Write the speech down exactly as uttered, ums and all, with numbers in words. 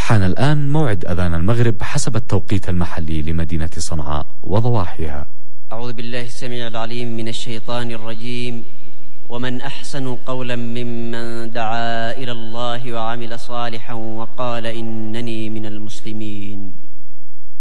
حان الآن موعد أذان المغرب حسب التوقيت المحلي لمدينة صنعاء وضواحيها. أعوذ بالله السميع العليم من الشيطان الرجيم. ومن أحسن قولا ممن دعا إلى الله وعمل صالحا وقال إنني من المسلمين.